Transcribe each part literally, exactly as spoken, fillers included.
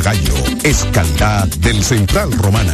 Gallo es calidad del Central Romana.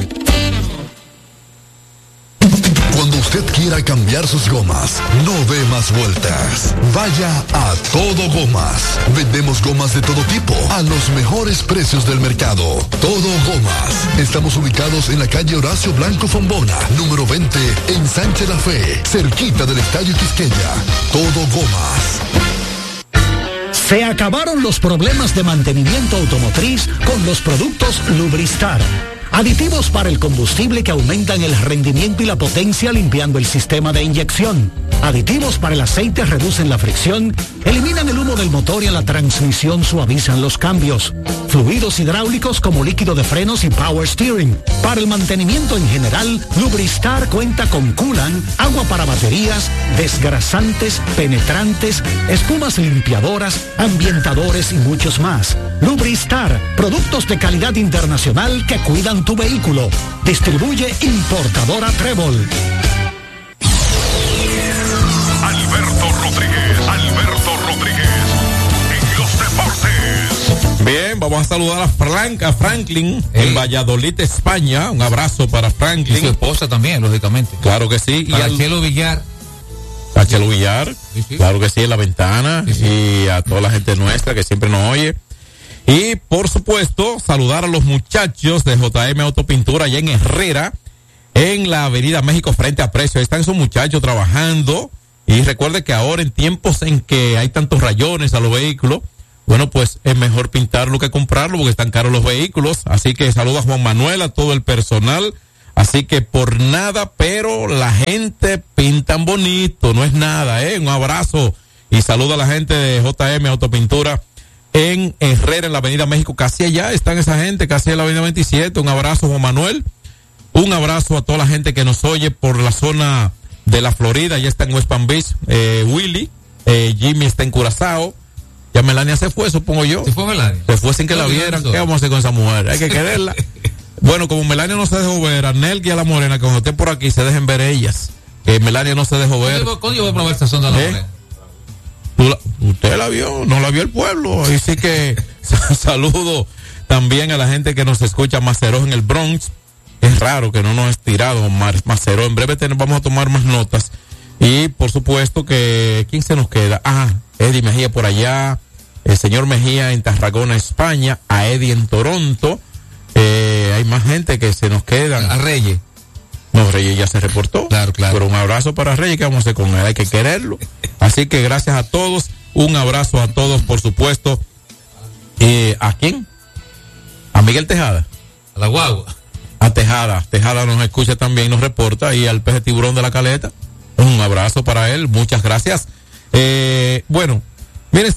Cuando usted quiera cambiar sus gomas, no dé más vueltas. Vaya a Todo Gomas. Vendemos gomas de todo tipo a los mejores precios del mercado. Todo Gomas. Estamos ubicados en la calle Horacio Blanco Fombona, número veinte, en Sánchez La Fe, cerquita del Estadio Quisqueya. Todo Gomas. Se acabaron los problemas de mantenimiento automotriz con los productos Lubristar. Aditivos para el combustible que aumentan el rendimiento y la potencia limpiando el sistema de inyección. Aditivos para el aceite reducen la fricción, eliminan el humo del motor y en la transmisión suavizan los cambios. Fluidos hidráulicos como líquido de frenos y power steering. Para el mantenimiento en general, Lubristar cuenta con coolant, agua para baterías, desgrasantes, penetrantes, espumas limpiadoras, ambientadores y muchos más. Lubristar, productos de calidad internacional que cuidan tu vehículo. Distribuye importadora Trébol. Alberto Rodríguez, Alberto Rodríguez, en los deportes. Bien, vamos a saludar a, Frank, a Franklin hey. en Valladolid, España. Un abrazo para Franklin. Y su esposa también, lógicamente. Claro que sí. Para y al Chelo Villar. A Chelo Villar, sí, sí. claro que sí, en la ventana. Sí, sí. Y a toda la gente nuestra que siempre nos oye. Y, por supuesto, saludar a los muchachos de J M Autopintura allá en Herrera, en la Avenida México frente a Precio. Ahí están esos muchachos trabajando. Y recuerde que ahora, en tiempos en que hay tantos rayones a los vehículos, bueno, pues es mejor pintarlo que comprarlo porque están caros los vehículos. Así que saluda a Juan Manuel, a todo el personal. Así que por nada, pero la gente pintan bonito, no es nada, ¿eh? Un abrazo y saluda a la gente de J M Autopintura en Herrera, en la Avenida México, casi allá están esa gente, casi en la Avenida veintisiete. Un abrazo, Juan Manuel. Un abrazo a toda la gente que nos oye por la zona de la Florida. Ya está en West Palm Beach, eh, Willy, eh, Jimmy está en Curazao. Ya Melania se fue, supongo yo. ¿Se fue Melania? Se fue sin que la vieran. ¿Qué vamos a hacer con esa mujer? Hay que quererla. Bueno, como Melania no se dejó ver, a Nelky y a la Morena, cuando estén por aquí, se dejen ver ellas. Que Melania no se dejó ver. ¿Cuándo yo voy a probar esta sonda de la ¿Eh? Morena? La, usted la vio, no la vio el pueblo. Así que saludo también a la gente que nos escucha, Maceró en el Bronx. Es raro que no nos has tirado Maceró. En breve tenemos, vamos a tomar más notas. Y por supuesto que, ¿quién se nos queda? Ah, Eddie Mejía por allá, el señor Mejía en Tarragona, España, a Eddie en Toronto. Eh, hay más gente que se nos quedan. A Reyes. No, Reyes ya se reportó. Claro, claro. Pero un abrazo para Reyes, que vamos a hacer con él, hay que quererlo. Así que gracias a todos, un abrazo a todos, por supuesto. Eh, ¿A quién? A Miguel Tejada. A la guagua. A Tejada. Tejada nos escucha también, nos reporta. Y al Peje Tiburón de la Caleta, un abrazo para él, muchas gracias. Eh, bueno, miren,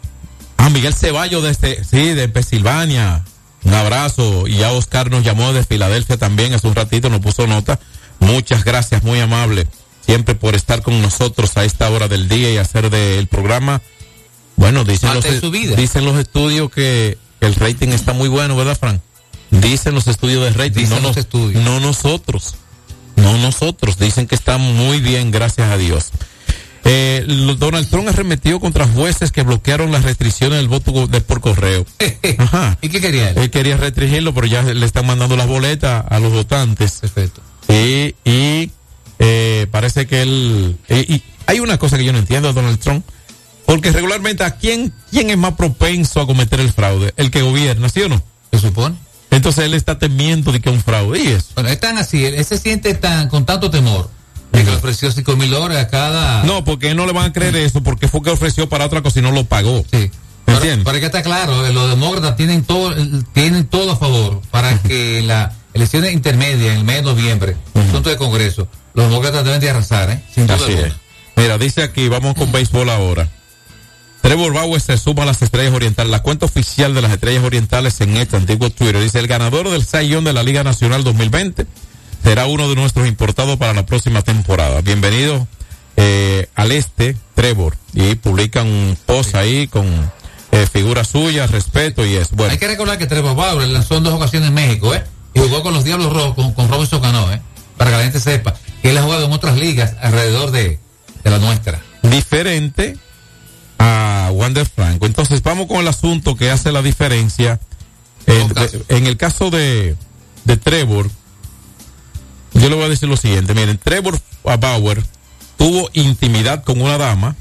a Miguel Ceballos desde, sí, de Pensilvania. Un abrazo. Y a Oscar nos llamó de Filadelfia también hace un ratito, nos puso nota. Muchas gracias, muy amable. Siempre por estar con nosotros a esta hora del día y hacer del programa. Bueno, dicen los, dicen los estudios que el rating está muy bueno, ¿verdad, Frank? Dicen los estudios de rating, dicen no, los no, estudios. no nosotros. No nosotros. Dicen que está muy bien, gracias a Dios. Eh, Donald Trump arremetió contra jueces que bloquearon las restricciones del voto de, por correo. Ajá. ¿Y qué quería él? Él quería restringirlo, pero ya le están mandando las boletas a los votantes. Perfecto. Y, y eh, parece que él... Y, y hay una cosa que yo no entiendo de Donald Trump, porque regularmente ¿a quién, quién es más propenso a cometer el fraude? El que gobierna, ¿sí o no? Se supone. Entonces él está temiendo de que es un fraude. ¿Y eso? Bueno, es tan así, él, él se siente tan con tanto temor de que le ofreció cinco mil dólares a cada... No, porque no le van a creer eso, porque fue que ofreció para otra cosa y no lo pagó. Sí. ¿Me entiendes? Para que está claro, los demócratas tienen todo, tienen todo a favor para que la elecciones intermedias en el mes de noviembre, uh-huh. asunto de Congreso, los demócratas deben de arrasar, ¿eh? Sin duda Así es. Mira, dice aquí, vamos con béisbol ahora. Trevor Bauer se suma a las Estrellas Orientales. La cuenta oficial de las Estrellas Orientales en este antiguo Twitter dice: el ganador del Cy Young de la Liga Nacional dos mil veinte será uno de nuestros importados para la próxima temporada. Bienvenido eh, al este, Trevor. Y publican un post ahí con eh, figura suya, respeto y es bueno. Hay que recordar que Trevor Bauer lanzó en dos ocasiones en México, ¿eh? Y jugó con los Diablos Rojos, con, con Robinson Cano, ¿eh? Para que la gente sepa que él ha jugado en otras ligas alrededor de, de la nuestra. Diferente a Wander Franco. Entonces vamos con el asunto que hace la diferencia En, en el caso de, de Trevor, yo le voy a decir lo siguiente. Miren, Trevor Bauer tuvo intimidad con una dama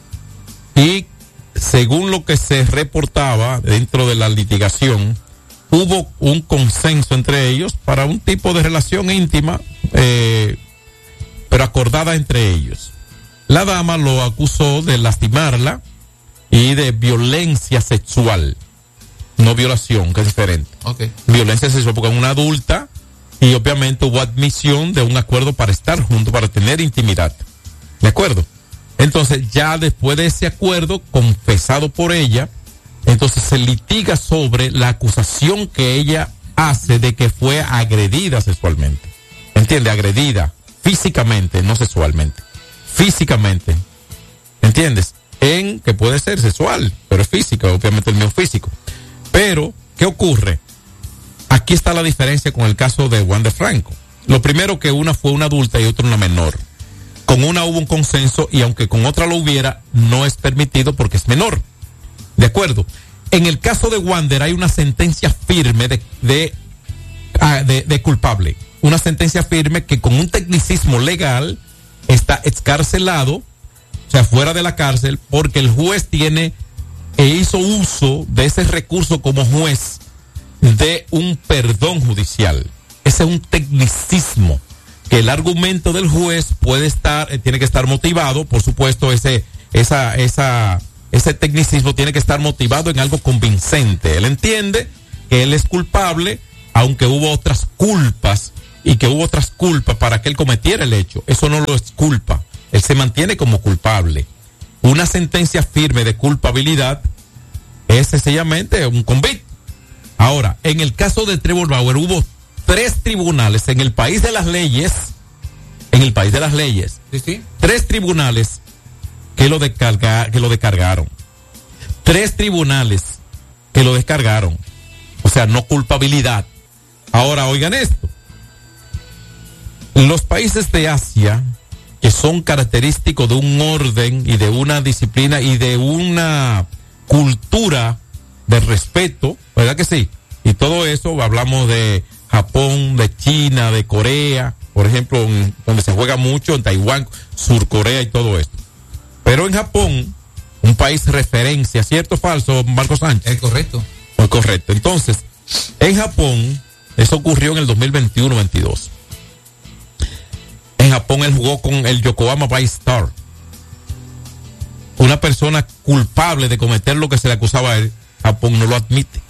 y según lo que se reportaba dentro de la litigación, hubo un consenso entre ellos para un tipo de relación íntima, eh, pero acordada entre ellos. La dama lo acusó de lastimarla y de violencia sexual, no violación, que es diferente. Okay. Violencia sexual porque es una adulta y obviamente hubo admisión de un acuerdo para estar juntos, para tener intimidad. ¿De acuerdo? Entonces ya después de ese acuerdo confesado por ella, entonces se litiga sobre la acusación que ella hace de que fue agredida sexualmente. ¿Entiende? Agredida físicamente, no sexualmente. Físicamente. ¿Entiendes? En que puede ser sexual, pero es física, obviamente el mío es físico. Pero, ¿qué ocurre? Aquí está la diferencia con el caso de Wander Franco. Lo primero, que una fue una adulta y otra una menor. Con una hubo un consenso y aunque con otra lo hubiera, no es permitido porque es menor. ¿De acuerdo? En el caso de Wander hay una sentencia firme de, de, de, de culpable. Una sentencia firme que con un tecnicismo legal está excarcelado, o sea, fuera de la cárcel, porque el juez tiene e hizo uso de ese recurso como juez de un perdón judicial. Ese es un tecnicismo que el argumento del juez puede estar, eh, tiene que estar motivado, por supuesto, ese, esa, esa, ese tecnicismo tiene que estar motivado en algo convincente. Él entiende que él es culpable, aunque hubo otras culpas, y que hubo otras culpas para que él cometiera el hecho. Eso no lo es culpa. Él se mantiene como culpable. Una sentencia firme de culpabilidad es sencillamente un convicto. Ahora, en el caso de Trevor Bauer hubo tres tribunales en el país de las leyes, en el país de las leyes, ¿Sí, sí? tres tribunales que lo descarga, que lo descargaron, tres tribunales que lo descargaron, o sea, no culpabilidad. Ahora, oigan esto, los países de Asia, que son característicos de un orden y de una disciplina y de una cultura de respeto, ¿verdad que sí? Y todo eso, hablamos de Japón, de China, de Corea, por ejemplo, en, donde se juega mucho, en Taiwán, Sur Corea y todo esto. Pero en Japón, un país referencia, ¿cierto o falso, Marcos Sánchez? Es correcto. Muy correcto. Entonces, en Japón, eso ocurrió en el dos mil veintiuno veintidós. En Japón él jugó con el Yokohama Bay Star. Una persona culpable de cometer lo que se le acusaba a él, Japón no lo admite.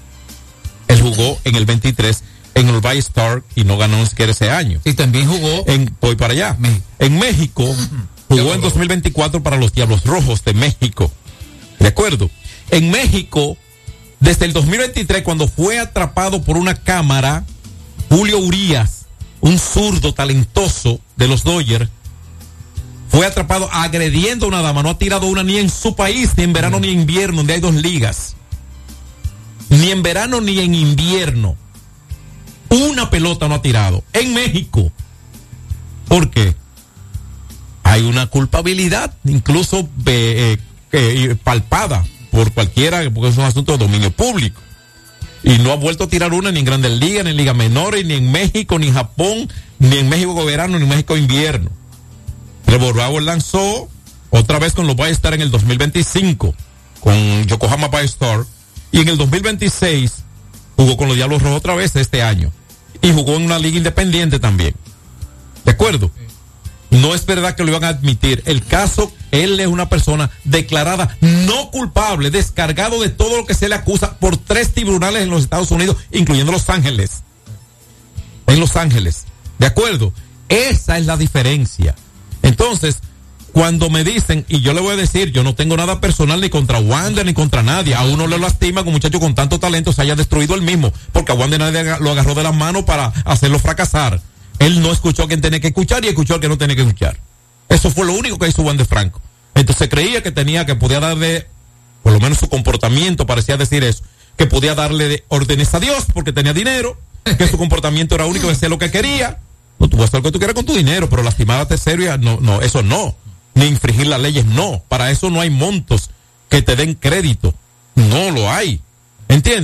Él jugó en el veintitrés en el Bay Star y no ganó ni siquiera ese año. Y también jugó en voy para allá. México. En México jugó en dos mil veinticuatro para los Diablos Rojos de México. ¿De acuerdo? En México, desde el dos mil veintitrés, cuando fue atrapado por una cámara, Julio Urías, un zurdo talentoso de los Dodgers, fue atrapado agrediendo a una dama. No ha tirado una ni en su país, ni en verano ni en invierno, donde hay dos ligas. Ni en verano ni en invierno. Una pelota no ha tirado. En México. ¿Por qué? Hay una culpabilidad, incluso eh, eh, palpada por cualquiera, porque es un asunto de dominio público. Y no ha vuelto a tirar una ni en Grandes Ligas, ni en Ligas Menores, ni en México, ni en Japón, ni en México verano, ni en México invierno. Trevor Bauer lanzó otra vez con los Bay Star en el dos mil veinticinco, con Yokohama Bay Star, y en el dos mil veintiséis jugó con los Diablos Rojos otra vez este año. Y jugó en una liga independiente también. ¿De acuerdo? No es verdad que lo iban a admitir. El caso, él es una persona declarada no culpable, descargado de todo lo que se le acusa por tres tribunales en los Estados Unidos, incluyendo Los Ángeles. En Los Ángeles. ¿De acuerdo? Esa es la diferencia. Entonces, cuando me dicen, y yo le voy a decir, yo no tengo nada personal ni contra Wander ni contra nadie. A uno le lastima que un muchacho con tanto talento se haya destruido él mismo, porque a Wander nadie lo agarró de las manos para hacerlo fracasar. Él no escuchó a quien tenía que escuchar y escuchó a quien no tenía que escuchar. Eso fue lo único que hizo Wander Franco. Entonces creía que tenía, que podía darle, por lo menos su comportamiento parecía decir eso, que podía darle órdenes a Dios porque tenía dinero, que su comportamiento era único, que hacía lo que quería. No, tú vas a hacer lo que tú quieras con tu dinero, pero lastimar a tercero, no, no, eso no. Ni infringir las leyes, no. Para eso no hay montos que te den crédito. No lo hay. ¿Entiendes?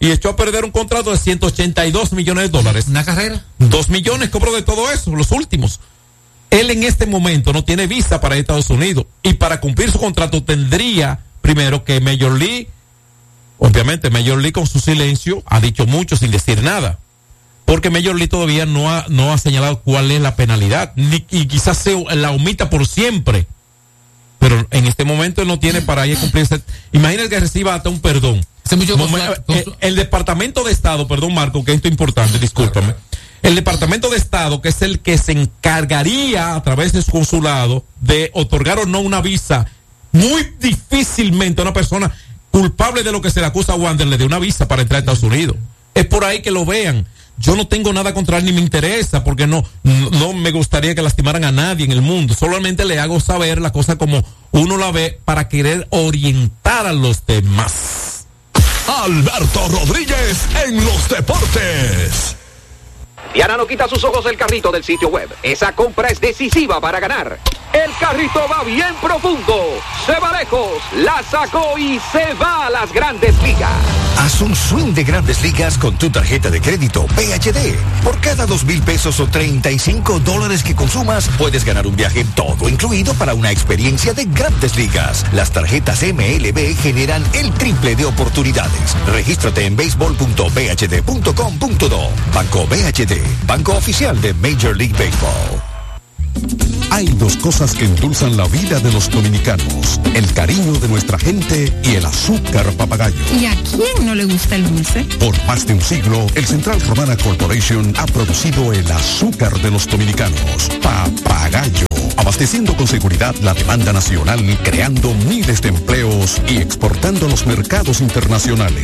y echó a perder un contrato de ciento ochenta y dos millones de dólares. ¿Una carrera? Dos millones cobró de todo eso, los últimos. Él en este momento no tiene visa para Estados Unidos y para cumplir su contrato tendría primero que Major League, obviamente Major League con su silencio ha dicho mucho sin decir nada, porque Major League todavía no ha, no ha señalado cuál es la penalidad, ni, y quizás se la omita por siempre, pero en este momento él no tiene para ir a cumplirse. Imagínate que reciba hasta un perdón. Mucho Momen, el, el Departamento de Estado, perdón Marco, que esto es importante, discúlpame. El Departamento de Estado, que es el que se encargaría a través de su consulado de otorgar o no una visa, muy difícilmente a una persona culpable de lo que se le acusa a Wander le dé una visa para entrar a Estados Unidos. Es por ahí que lo vean. Yo no tengo nada contra él ni me interesa, porque no, no, no me gustaría que lastimaran a nadie en el mundo. Solamente le hago saber la cosa como uno la ve para querer orientar a los demás. Alberto Rodríguez en los deportes. Diana no quita sus ojos del carrito del sitio web. Esa compra es decisiva para ganar. El carrito va bien profundo, se va lejos, la sacó y se va a las Grandes Ligas. Haz un swing de Grandes Ligas con tu tarjeta de crédito P H D. Por cada dos mil pesos o treinta y cinco dólares que consumas, puedes ganar un viaje todo incluido para una experiencia de Grandes Ligas. Las tarjetas M L B generan el triple de oportunidades. Regístrate en béisbol punto b h d punto com punto do. Banco B H D, banco oficial de Major League Baseball. Hay dos cosas que endulzan la vida de los dominicanos: el cariño de nuestra gente y el azúcar papagayo. ¿Y a quién no le gusta el dulce? Por más de un siglo, el Central Romana Corporation ha producido el azúcar de los dominicanos, Papagayo, abasteciendo con seguridad la demanda nacional, creando miles de empleos y exportando a los mercados internacionales.